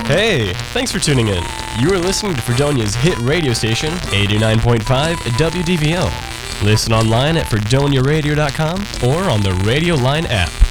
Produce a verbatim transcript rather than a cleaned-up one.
Hey, thanks for tuning in. You are listening to Fredonia's hit radio station, eighty-nine point five W D V O. Listen online at fredonia radio dot com or on the Radio Line app.